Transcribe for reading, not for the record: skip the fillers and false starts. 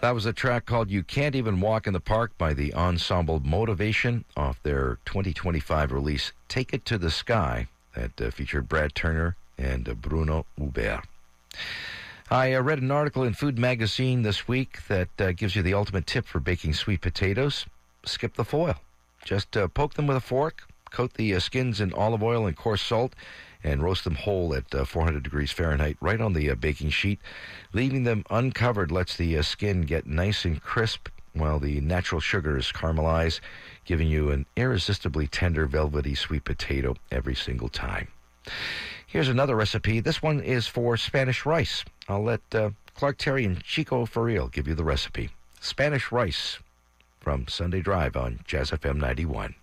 That was a track called You Can't Even Walk in the Park by the ensemble Motivation off their 2025 release Take It to the Sky that featured Brad Turner and Bruno Hubert. I read an article in Food Magazine this week that gives you the ultimate tip for baking sweet potatoes. Skip the foil. Just poke them with a fork, coat the skins in olive oil and coarse salt, and roast them whole at 400 degrees Fahrenheit right on the baking sheet. Leaving them uncovered lets the skin get nice and crisp while the natural sugars caramelize, giving you an irresistibly tender, velvety sweet potato every single time. Here's another recipe. This one is for Spanish rice. I'll let Clark Terry and Chico Farrell give you the recipe. Spanish rice from Sunday Drive on Jazz FM 91.